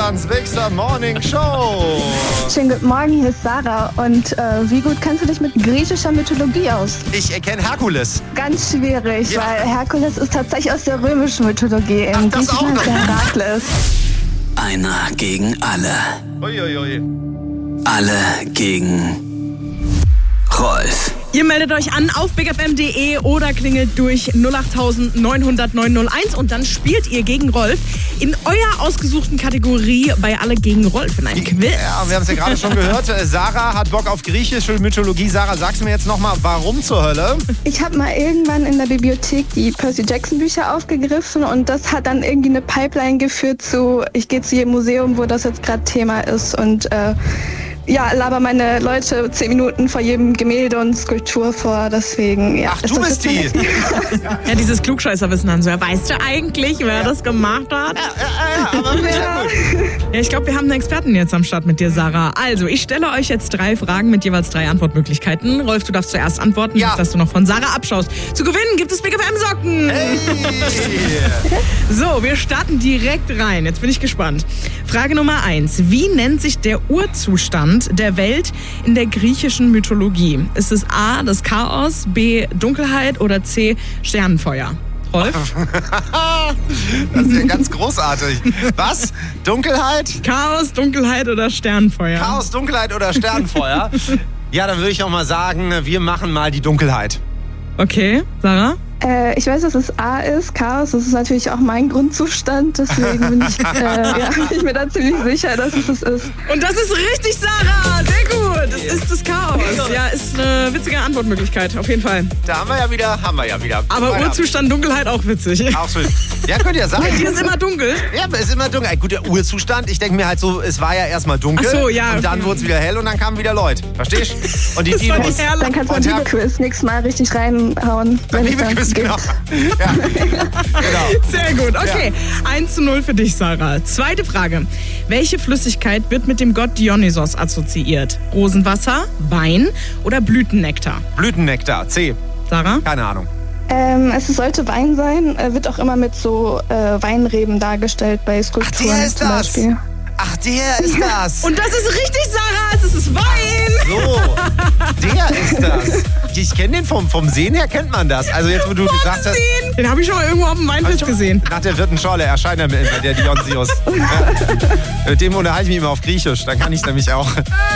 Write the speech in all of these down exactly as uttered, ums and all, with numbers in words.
Deutschlands Big Star Morning Show. Schönen guten Morgen, hier ist Sarah. Und äh, wie gut kennst du dich mit griechischer Mythologie aus? Ich erkenne Herkules. Ganz schwierig, Ja. weil Herkules ist tatsächlich aus der römischen Mythologie. Im Ach, das auch Griechischen noch. ist der Herakles. Einer gegen alle. Uiuiui. Alle gegen Rolf. Ihr meldet euch an auf big f m punkt d e oder klingelt durch null acht neun null null neun null eins und dann spielt ihr gegen Rolf in eurer ausgesuchten Kategorie bei Alle gegen Rolf in einem Quiz. Ja, wir haben es ja gerade schon gehört. Äh, Sarah hat Bock auf griechische Mythologie. Sarah, sagst du mir jetzt nochmal, warum zur Hölle? Ich habe mal irgendwann in der Bibliothek die Percy Jackson Bücher aufgegriffen und das hat dann irgendwie eine Pipeline geführt zu, ich gehe zu jedem Museum, wo das jetzt gerade Thema ist und äh, ja, laber meine Leute zehn Minuten vor jedem Gemälde und Skulptur vor, deswegen, ja. Ach, ist du das bist jetzt die. mein- Ja, dieses Klugscheißerwissen an so. Ja, weißt du eigentlich, wer das gemacht hat? Ja, ja, aber sehr gut. Ja, ich glaube, wir haben einen Experten jetzt am Start mit dir, Sarah. Also, ich stelle euch jetzt drei Fragen mit jeweils drei Antwortmöglichkeiten. Rolf, du darfst zuerst antworten, Ja. dass du noch von Sarah abschaust. Zu gewinnen gibt es Big F M-Socken. Hey. So, wir starten direkt rein. Jetzt bin ich gespannt. Frage Nummer eins. Wie nennt sich der Urzustand der Welt in der griechischen Mythologie? Ist es A, das Chaos, B, Dunkelheit oder C, Sternenfeuer? Rolf? Das ist ja ganz großartig. Was? Dunkelheit? Chaos, Dunkelheit oder Sternenfeuer? Chaos, Dunkelheit oder Sternenfeuer? Ja, dann würde ich auch mal sagen, wir machen mal die Dunkelheit. Okay, Sarah? Äh, ich weiß, dass es A ist, Chaos. Das ist natürlich auch mein Grundzustand. Deswegen bin ich, äh, ja, bin ich mir da ziemlich sicher, dass es es ist. Und das ist richtig, Sarah! Sehr gut! Es ist das Chaos. Ja, ist eine witzige Antwortmöglichkeit, auf jeden Fall. Da haben wir ja wieder, haben wir ja wieder. Aber Weiter. Urzustand Dunkelheit auch witzig. Auch so. Ja, könnt ihr sagen. Hier ist immer dunkel. Ja, aber es ist immer dunkel. Ein guter Urzustand. Ich denke mir halt so, es war ja erstmal dunkel. Ach so, ja, Und dann okay. wurde es wieder hell und dann kamen wieder Leute. Verstehst du? Und die Das war Dinos. herrlich. Dann kannst du Und beim Herr- Liebe-Quiz nächstes Mal richtig reinhauen. wenn es Liebe dann Quiz, geht. genau. Ja, genau. Sehr gut, okay. eins zu null für dich, Sarah. Zweite Frage. Welche Flüssigkeit wird mit dem Gott Dionysos assoziiert? Rosenwasser, Wein oder Blütennektar? Blütennektar, C. Sarah? Keine Ahnung. Ähm, es sollte Wein sein, äh, wird auch immer mit so äh, Weinreben dargestellt bei Skulpturen der ist zum das. Beispiel. Ach, der ist das. Und das ist richtig, Sarah. Es ist Wein. So, der ist das. Ich kenne den vom, vom Sehen her, kennt man das. Also jetzt, wo du gesagt hast, Den, Den habe ich schon mal irgendwo auf dem Weinfest gesehen. nach der vierten Schorle erscheint er mir, der Dionysios. Ja. Mit dem unterhalte ich mich immer auf Griechisch, dann kann ich es nämlich auch.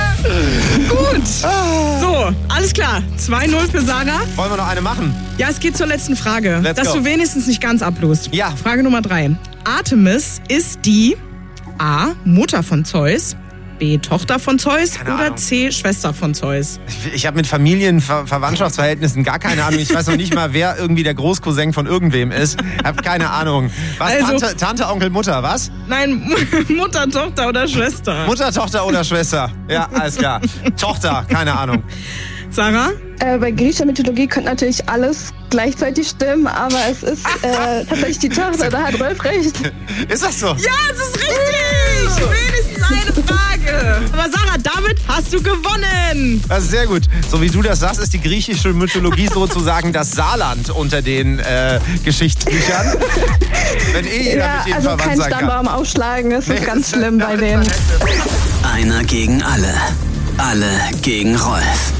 Gut. So, alles klar. zwei null für Sarah. Wollen wir noch eine machen? Ja, es geht zur letzten Frage. Let's dass go. du wenigstens nicht ganz ablust. Ja. Frage Nummer drei. Artemis ist die A. Mutter von Zeus, B. Tochter von Zeus Keine oder Ahnung. C. Schwester von Zeus? Ich, ich habe mit Familien-Verwandtschaftsverhältnissen gar keine Ahnung. Ich weiß noch nicht mal, wer irgendwie der Großcousin von irgendwem ist. Hab keine Ahnung. Was? Also- Tante, Tante, Onkel, Mutter, was? Nein, Mutter, Tochter oder Schwester? Mutter, Tochter oder Schwester? Ja, alles klar. Tochter, keine Ahnung. Sarah? Äh, bei griechischer Mythologie könnte natürlich alles gleichzeitig stimmen, aber es ist äh, tatsächlich die Tochter, da hat Rolf recht. Ist das so? Ja, es ist richtig! Wenigstens eine Frage. Aber Sarah, damit hast du gewonnen. Das ist sehr gut. So wie du das sagst, ist die griechische Mythologie sozusagen das Saarland unter den äh, Geschichtsbüchern. Wenn eh jeder Ja, mit jedem also verwandt kein sein kann. Stammbaum aufschlagen, das ist ganz schlimm bei Damit denen. verhext. Einer gegen alle. Alle gegen Rolf.